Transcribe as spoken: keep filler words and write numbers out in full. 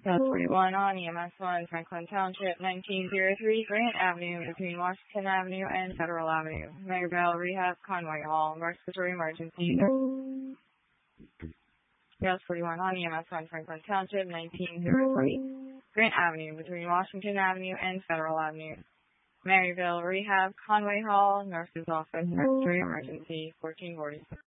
That's forty-one on E M S one, Franklin Township, nineteen oh three Grant Avenue, between Washington Avenue and Federal Avenue. Maryvale Rehab, Conway Hall, respiratory emergency. Yes, forty-one on E M S one, Franklin Township, nineteen oh three Grant Avenue, between Washington Avenue and Federal Avenue. Maryvale Rehab, Conway Hall, nurse's office, respiratory emergency, fourteen forty.